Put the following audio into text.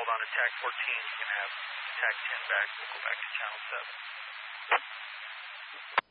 hold on to TAC 14. You can have TAC 10 back. We'll go back to channel 7.